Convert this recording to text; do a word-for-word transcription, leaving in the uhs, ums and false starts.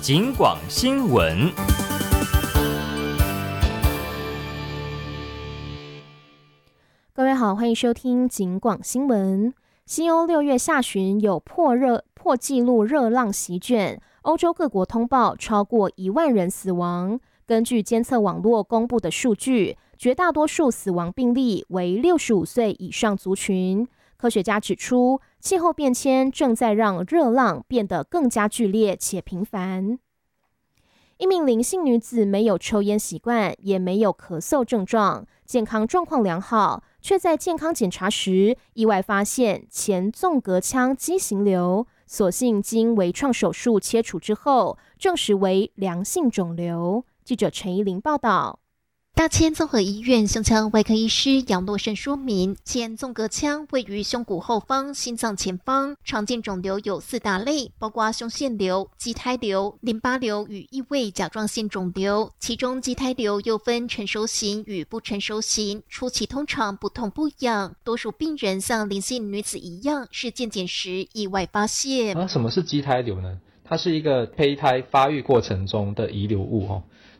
警广新闻。 各位好，欢迎收听警广新闻。西欧六月下旬有破热破纪录热浪席卷，欧洲各国通报超过一万人死亡。根据监测网络公布的数据，绝大多数死亡病例为六十五岁以上族群。科学家指出，气候变迁正在让热浪变得更加剧烈且频繁。一名林姓女子没有抽烟习惯，也没有咳嗽症状，健康状况良好，却在健康检查时意外发现前纵隔腔畸形瘤，所幸经微创手术切除之后，证实为良性肿瘤。记者陈怡玲报道。 大千综合医院胸腔外科医师杨洛胜说明，前纵隔腔位于胸骨后方、心脏前方，常见肿瘤有四大类，包括胸腺瘤、畸胎瘤、淋巴瘤与异位甲状腺肿瘤。其中畸胎瘤又分成熟型与不成熟型，初期通常不痛不痒，多数病人像林姓女子一样，是健检时意外发现。 啊，什么是畸胎瘤呢？它是一个胚胎发育过程中的遗留物哦。